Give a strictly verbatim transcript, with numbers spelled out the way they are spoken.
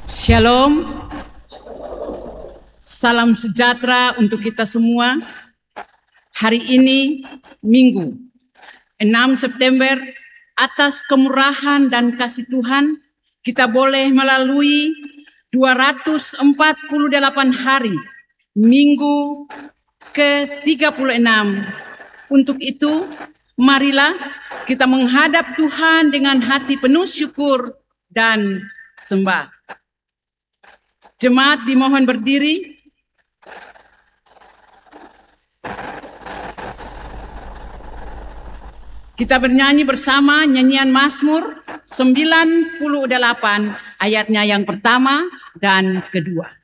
Shalom, salam sejahtera untuk kita semua. Hari ini Minggu enam September, atas kemurahan dan kasih Tuhan, kita boleh melalui dua ratus empat puluh delapan hari, Minggu ke tiga puluh enam. Untuk itu, marilah kita menghadap Tuhan dengan hati penuh syukur dan sembah. Jemaat dimohon berdiri. Kita bernyanyi bersama nyanyian Mazmur sembilan puluh delapan, ayatnya yang pertama dan kedua.